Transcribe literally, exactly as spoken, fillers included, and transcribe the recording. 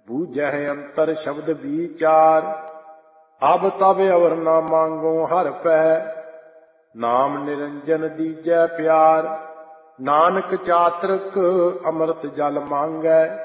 ਬੂਝਹਿ ਅੰਤਰ ਸ਼ਬਦ ਵਿਚਾਰ। ਅਬ ਤਬ ਅਵਰ ਨਾ ਮੰਗੋ ਹਰ ਪੈ, ਨਾਮ ਨਿਰੰਜਨ ਦੀਜੈ ਪਿਆਰ। ਨਾਨਕ ਚਾਤ੍ਰਿਕ ਅੰਮ੍ਰਿਤ ਜਲ ਮੰਗੈ,